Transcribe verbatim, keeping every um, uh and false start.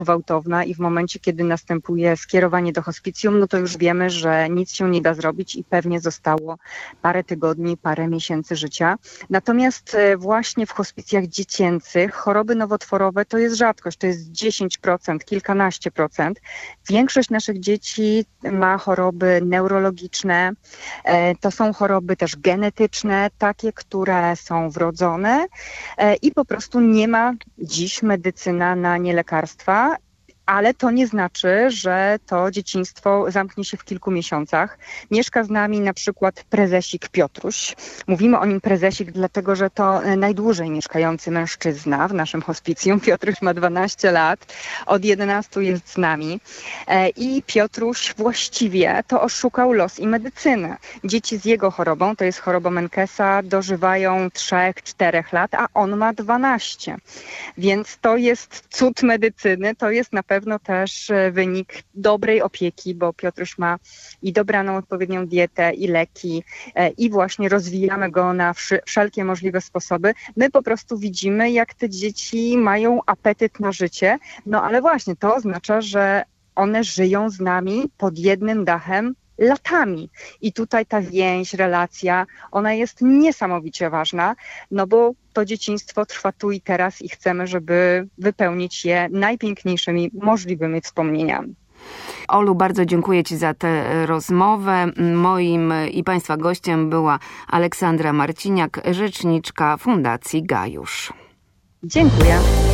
gwałtowna i w momencie, kiedy następuje skierowanie do hospicjum, no to już wiemy, że nic się nie da zrobić i pewnie zostało parę tygodni, parę miesięcy życia. Natomiast właśnie w hospicjach dziecięcych choroby nowotworowe to jest rzadkość, to jest dziesięć procent, kilkanaście procent. Większość naszych dzieci ma choroby neurologiczne, to są choroby też genetyczne, takie, które są wrodzone i po prostu nie ma dziś medycyna na nie lekarstwa. Ale to nie znaczy, że to dzieciństwo zamknie się w kilku miesiącach. Mieszka z nami na przykład prezesik Piotruś. Mówimy o nim prezesik, dlatego że to najdłużej mieszkający mężczyzna w naszym hospicjum. Piotruś ma dwanaście lat, od jedenastu jest z nami. I Piotruś właściwie to oszukał los i medycynę. Dzieci z jego chorobą, to jest choroba Menkesa, dożywają trzy cztery lat, a on ma dwanaście. Więc to jest cud medycyny, to jest na pewno też wynik dobrej opieki, bo Piotruś ma i dobraną odpowiednią dietę, i leki, i właśnie rozwijamy go na wszelkie możliwe sposoby. My po prostu widzimy, jak te dzieci mają apetyt na życie, no ale właśnie to oznacza, że one żyją z nami pod jednym dachem latami. I tutaj ta więź, relacja, ona jest niesamowicie ważna, no bo to dzieciństwo trwa tu i teraz i chcemy, żeby wypełnić je najpiękniejszymi możliwymi wspomnieniami. Olu, bardzo dziękuję Ci za tę rozmowę. Moim i Państwa gościem była Aleksandra Marciniak, rzeczniczka Fundacji Gajusz. Dziękuję.